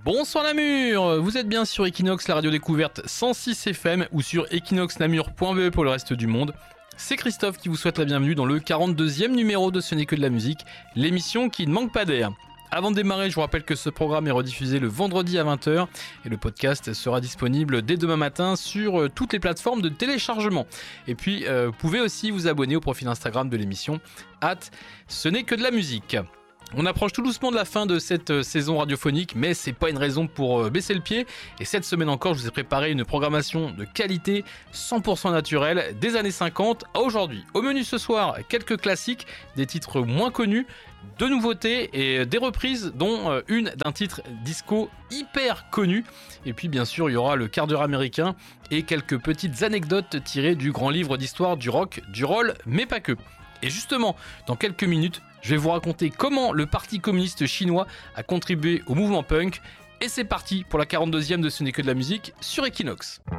Bonsoir Namur, vous êtes bien sur Equinox, la radio découverte 106 FM ou sur equinoxnamur.be pour le reste du monde. C'est Christophe qui vous souhaite la bienvenue dans le 42e numéro de Ce n'est que de la musique, l'émission qui ne manque pas d'air. Avant de démarrer, je vous rappelle que ce programme est rediffusé le vendredi à 20h et le podcast sera disponible dès demain matin sur toutes les plateformes de téléchargement. Et puis, vous pouvez aussi vous abonner au profil Instagram de l'émission @ce n'est que de la musique. On approche tout doucement de la fin de cette saison radiophonique, mais c'est pas une raison pour baisser le pied. Et cette semaine encore, je vous ai préparé une programmation de qualité 100% naturelle des années 50 à aujourd'hui. Au menu ce soir, quelques classiques, des titres moins connus, de nouveautés et des reprises, dont une d'un titre disco hyper connu. Et puis bien sûr, il y aura le quart d'heure américain et quelques petites anecdotes tirées du grand livre d'histoire du rock, du roll, mais pas que. Et justement, dans quelques minutes, je vais vous raconter comment le Parti communiste chinois a contribué au mouvement punk. Et c'est parti pour la 42e de Ce n'est que de la musique sur Equinox.